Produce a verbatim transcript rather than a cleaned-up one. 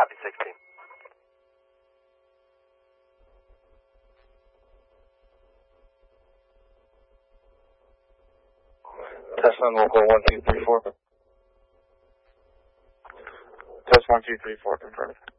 Copy, sixteen. Test on local one two three four. Test one two three four, confirmed.